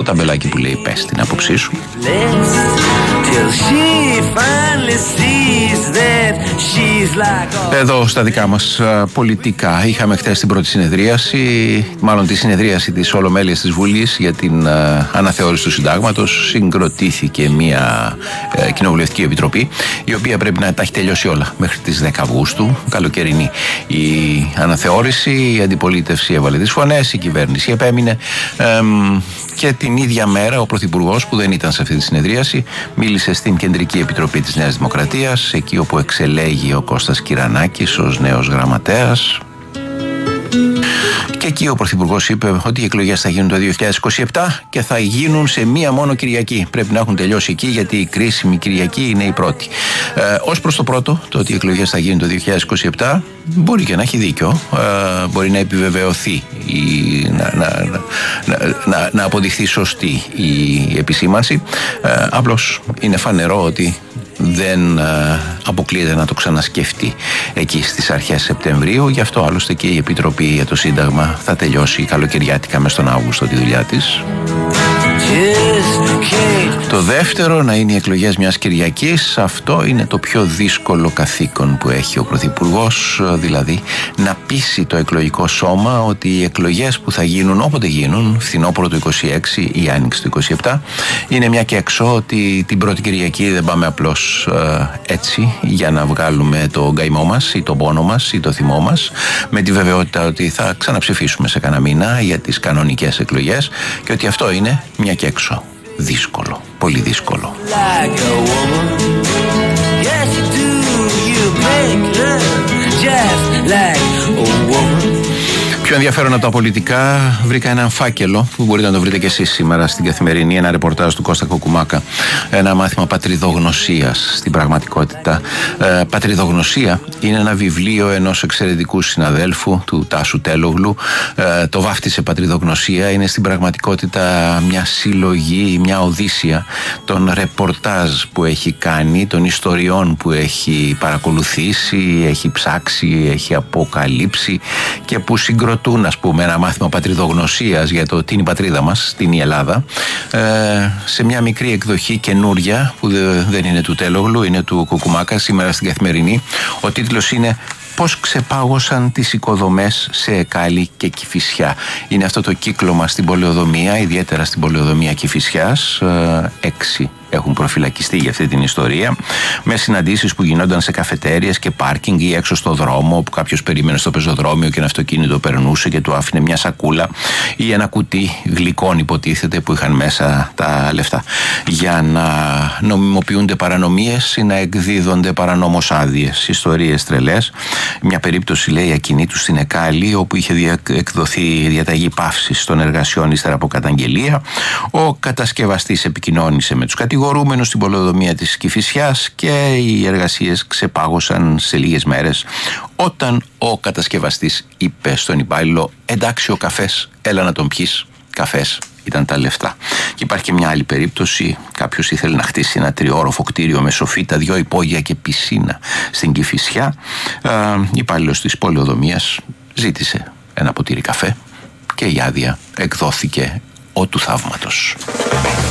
ταμπελάκι που λέει «Πες την άποψή σου». Εδώ στα δικά μας πολιτικά είχαμε χθες την πρώτη συνεδρίαση, μάλλον τη συνεδρίαση της Ολομέλειας της Βουλής για την αναθεώρηση του συντάγματος. Συγκροτήθηκε μια κοινοβουλευτική επιτροπή η οποία πρέπει να τα έχει τελειώσει όλα μέχρι τις 10 Αυγούστου, καλοκαιρινή η αναθεώρηση. Η αντιπολίτευση έβαλε τις φωνές, η κυβέρνηση επέμεινε και την ίδια μέρα ο Πρωθυπουργός, που δεν ήταν σε αυτή τη συνεδρίαση, μίλησε στην Κεντρική Επιτροπή της Νέας Δημοκρατίας, εκεί όπου εξελέγει ο Κώστας Κυρανάκης ως νέος γραμματέας. Και εκεί ο Πρωθυπουργός είπε ότι οι εκλογές θα γίνουν το 2027 και θα γίνουν σε μία μόνο Κυριακή. Πρέπει να έχουν τελειώσει εκεί, γιατί η κρίσιμη Κυριακή είναι η πρώτη. Ως προς το πρώτο, το ότι οι εκλογές θα γίνουν το 2027, μπορεί και να έχει δίκιο. Μπορεί να επιβεβαιωθεί να αποδειχθεί σωστή η επισήμανση. Απλώς είναι φανερό ότι δεν αποκλείεται να το ξανασκεφτεί εκεί στις αρχές Σεπτεμβρίου. Γι' αυτό άλλωστε και η Επιτροπή για το Σύνταγμα θα τελειώσει καλοκαιριάτικα μες τον Αύγουστο τη δουλειά της. Το δεύτερο, να είναι οι εκλογές μιας Κυριακής, αυτό είναι το πιο δύσκολο καθήκον που έχει ο Πρωθυπουργός, δηλαδή να πείσει το εκλογικό σώμα ότι οι εκλογές που θα γίνουν όποτε γίνουν, φθινόπωρο του 26 ή άνοιξη του 27, είναι μια και έξω, ότι την πρώτη Κυριακή δεν πάμε απλώς έτσι για να βγάλουμε το γκαημό μας ή τον πόνο μας ή το θυμό μας, με τη βεβαιότητα ότι θα ξαναψηφίσουμε σε κανένα μήνα για τις κανονικές εκλογές, και ότι αυτό είναι μια και έξω δύσκολο, πολύ δύσκολο. Πιο ενδιαφέρον από τα πολιτικά, βρήκα έναν φάκελο που μπορείτε να το βρείτε και εσείς σήμερα στην Καθημερινή, ένα ρεπορτάζ του Κώστα Κοκουμάκα, ένα μάθημα πατριδογνωσίας στην πραγματικότητα. Πατριδογνωσία είναι ένα βιβλίο ενός εξαιρετικού συναδέλφου, του Τάσου Τέλογλου. Το βάφτισε πατριδογνωσία. Είναι στην πραγματικότητα μια συλλογή, μια οδύσσια των ρεπορτάζ που έχει κάνει, των ιστοριών που έχει παρακολουθήσει, έχει ψάξει, έχει αποκαλύψει και που συγκροτούν, ας πούμε, ένα μάθημα πατριδογνωσίας για το τι είναι η πατρίδα μας, τι είναι η Ελλάδα, σε μια μικρή εκδοχή καινούρια που δεν είναι του Τέλογλου, είναι του Κοκουμάκα, σήμερα στην Καθημερινή. Ο τίτλος είναι «Πώς ξεπάγωσαν τις οικοδομές σε Εκάλη και Κηφισιά». Είναι αυτό το κύκλωμα στην πολεοδομία, ιδιαίτερα στην πολεοδομία Κηφισιάς. 6 έχουν προφυλακιστεί για αυτή την ιστορία, με συναντήσεις που γινόταν σε καφετέριες και πάρκινγκ ή έξω στο δρόμο, που κάποιος περίμενε στο πεζοδρόμιο και ένα αυτοκίνητο περνούσε και του άφηνε μια σακούλα ή ένα κουτί γλυκών, υποτίθεται, που είχαν μέσα τα λεφτά, για να νομιμοποιούνται παρανομίες ή να εκδίδονται παρανόμως άδειες. Ιστορίες τρελές. Μια περίπτωση, λέει, ακινήτου στην Εκάλη, όπου είχε εκδοθεί διαταγή παύσης των εργασιών ύστερα από καταγγελία. Ο κατασκευαστής επικοινώνησε με τους κατηγορούμενους στην πολεοδομία της Κηφισιάς και οι εργασίες ξεπάγωσαν σε λίγες μέρες, όταν ο κατασκευαστής είπε στον υπάλληλο «Εντάξει, ο καφές, έλα να τον πιείς, καφές». Ήταν τα λεφτά. Και υπάρχει και μια άλλη περίπτωση. Κάποιος ήθελε να χτίσει ένα 3όροφο κτίριο με σοφίτα, 2 υπόγεια και πισίνα στην Κηφισιά. Υπάλληλος της πολεοδομίας ζήτησε ένα ποτήρι καφέ και η άδεια εκδόθηκε ο του θαύματος.